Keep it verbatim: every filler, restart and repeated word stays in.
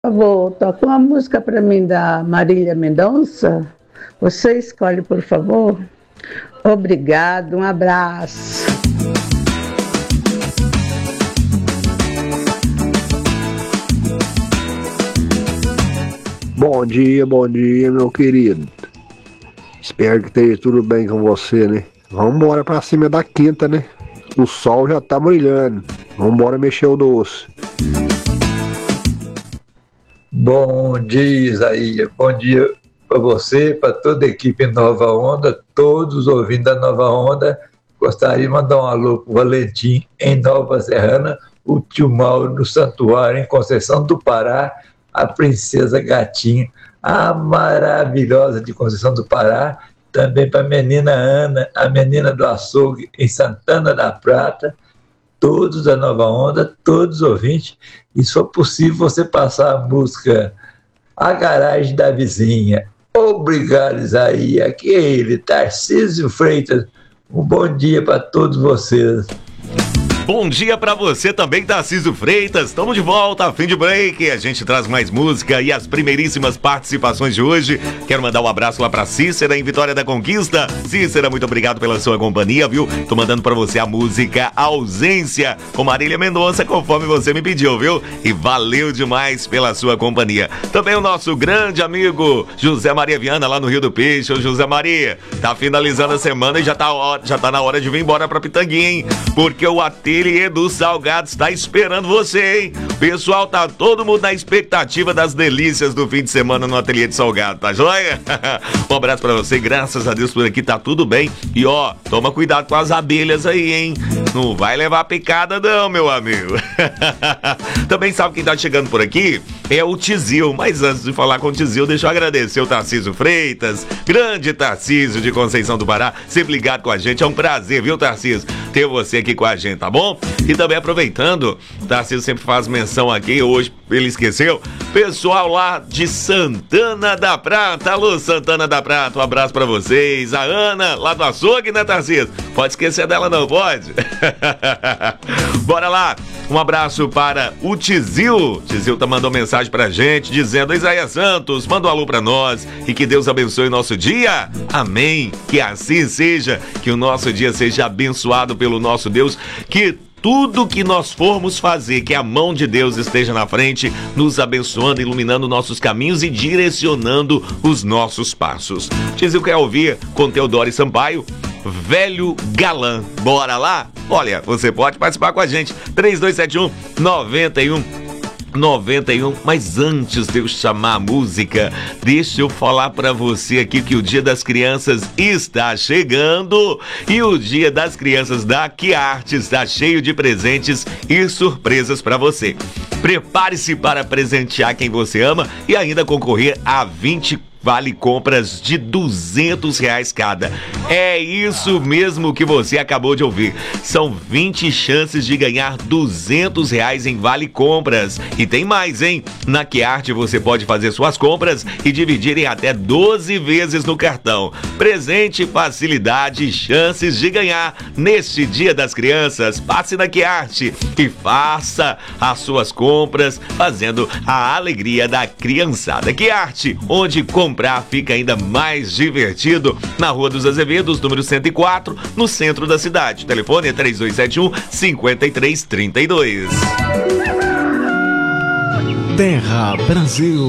Por favor, toca uma música para mim da Marília Mendonça. Você escolhe, por favor. Obrigado, um abraço. Bom dia, bom dia, meu querido. Espero que esteja tudo bem com você, né? Vamos embora pra cima da quinta, né? O sol já tá brilhando. Vamos embora mexer o doce. Bom dia, Isaías. Bom dia para você, para toda a equipe Nova Onda, todos os ouvintes da Nova Onda. Gostaria de mandar um alô para o Valentim, em Nova Serrana, o tio Mauro no Santuário, em Conceição do Pará, a Princesa Gatinha, a maravilhosa de Conceição do Pará, também para a menina Ana, a menina do açougue, em Santana da Prata, todos da Nova Onda, todos os ouvintes, e se for possível você passar a música A Garagem da Vizinha. Obrigado, Isaías. Aqui é ele, Tarcísio Freitas. Um bom dia para todos vocês. Bom dia pra você também, Tarcísio Freitas. Estamos de volta a fim de break. A gente traz mais música e as primeiríssimas participações de hoje. Quero mandar um abraço lá pra Cícera, em Vitória da Conquista. Cícera, muito obrigado pela sua companhia, viu? Tô mandando pra você a música Ausência, com Marília Mendonça, conforme você me pediu, viu? E valeu demais pela sua companhia. Também o nosso grande amigo José Maria Viana, lá no Rio do Peixe. Ô, José Maria, tá finalizando a semana e já tá, já tá na hora de vir embora pra Pitanguinha, hein? Porque o ateliê dos salgados tá esperando você, hein? Pessoal, tá todo mundo na expectativa das delícias do fim de semana no ateliê de salgado, tá joia? Um abraço pra você, graças a Deus por aqui tá tudo bem. E ó, toma cuidado com as abelhas aí, hein? Não vai levar picada não, meu amigo. Também sabe quem tá chegando por aqui? É o Tizil, mas antes de falar com o Tizil, deixa eu agradecer o Tarcísio Freitas, grande Tarcísio de Conceição do Pará, sempre ligado com a gente, é um prazer, viu, Tarcísio, ter você aqui com a gente, tá bom? E também aproveitando, o Tarcísio sempre faz menção aqui, hoje ele esqueceu, pessoal lá de Santana da Prata, alô Santana da Prata, um abraço pra vocês, a Ana, lá do açougue, né, Tarcísio? Pode esquecer dela não, pode? Bora lá! Um abraço para o Tizil. Tizil tá mandando mensagem pra gente, dizendo: Isaías Santos, manda um alô pra nós e que Deus abençoe o nosso dia. Amém. Que assim seja, que o nosso dia seja abençoado pelo nosso Deus, que tudo que nós formos fazer, que a mão de Deus esteja na frente, nos abençoando, iluminando nossos caminhos e direcionando os nossos passos. Tizil quer ouvir com Teodoro Sampaio, Velho Galã. Bora lá? Olha, você pode participar com a gente. três dois sete um, nove um nove um. Mas antes de eu chamar a música, deixa eu falar pra você aqui que o Dia das Crianças está chegando e o Dia das Crianças da Quiarte está cheio de presentes e surpresas pra você. Prepare-se para presentear quem você ama e ainda concorrer a vinte vale compras de duzentos reais cada. É isso mesmo que você acabou de ouvir. São vinte chances de ganhar duzentos reais em vale compras. E tem mais, hein? Na Quiarte você pode fazer suas compras e dividir em até doze vezes no cartão. Presente, facilidade e chances de ganhar. Neste Dia das Crianças, passe na Quiarte e faça as suas compras fazendo a alegria da criançada. Quiarte, onde com comprar fica ainda mais divertido, na Rua dos Azevedos, número cento e quatro, no centro da cidade. O telefone é três dois sete um, cinco três três dois. Terra Brasil.